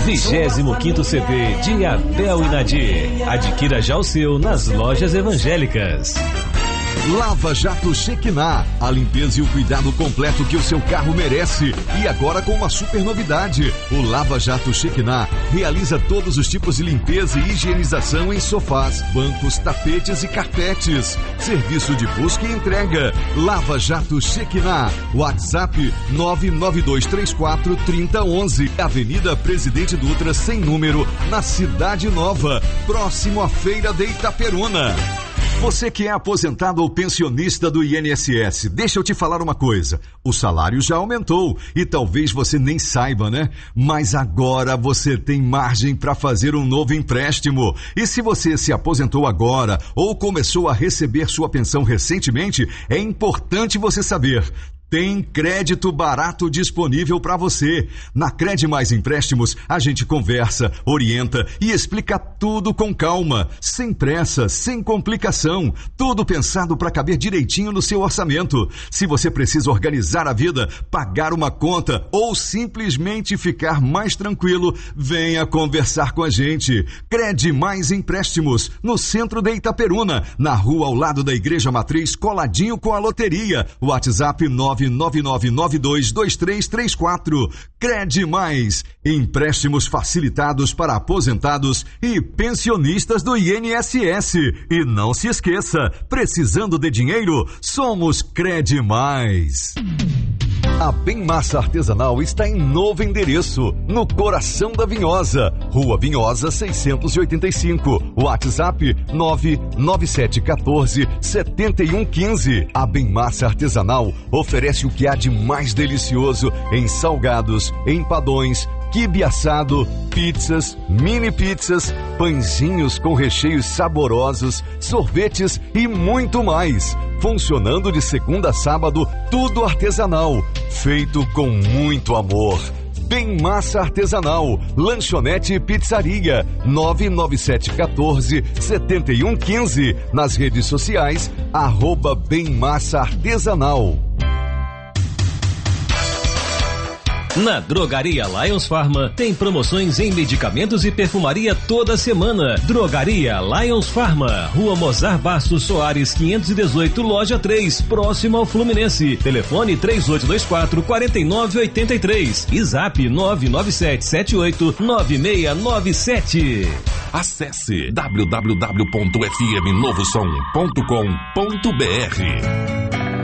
25º CD de Abel e Nadir. Adquira já o seu nas lojas evangélicas. Lava Jato Shekinah, a limpeza e o cuidado completo que o seu carro merece. E agora com uma super novidade, o Lava Jato Shekinah realiza todos os tipos de limpeza e higienização em sofás, bancos, tapetes e carpetes. Serviço de busca e entrega. Lava Jato Shekinah, WhatsApp 992343011, Avenida Presidente Dutra, sem número, na Cidade Nova, próximo à Feira de Itaperuna. Você que é aposentado ou pensionista do INSS, deixa eu te falar uma coisa. O salário já aumentou e talvez você nem saiba, né? Mas agora você tem margem para fazer um novo empréstimo. E se você se aposentou agora ou começou a receber sua pensão recentemente, é importante você saber. Tem crédito barato disponível para você. Na Cred Mais Empréstimos, a gente conversa, orienta e explica tudo com calma, sem pressa, sem complicação. Tudo pensado para caber direitinho no seu orçamento. Se você precisa organizar a vida, pagar uma conta ou simplesmente ficar mais tranquilo, venha conversar com a gente. Cred Mais Empréstimos, no centro de Itaperuna, na rua ao lado da Igreja Matriz, coladinho com a loteria. WhatsApp 999922334. Cred Mais, empréstimos facilitados para aposentados e pensionistas do INSS. E não se esqueça, precisando de dinheiro, somos Cred Mais. A Bem Massa Artesanal está em novo endereço, no coração da Vinhosa, Rua Vinhosa 685, WhatsApp 99714-7115. A Bem Massa Artesanal oferece o que há de mais delicioso em salgados, empadões, quibe assado, pizzas, mini pizzas, pãezinhos com recheios saborosos, sorvetes e muito mais. Funcionando de segunda a sábado, tudo artesanal, feito com muito amor. Bem Massa Artesanal, lanchonete e pizzaria, 99714-7115. Nas redes sociais, @Bem Massa Artesanal. Na Drogaria Lions Pharma tem promoções em medicamentos e perfumaria toda semana. Drogaria Lions Pharma, Rua Mozart Bastos Soares 518, Loja 3, próximo ao Fluminense. Telefone 3824-4983 e Zap 997789697. Acesse www.fmnovosom.com.br.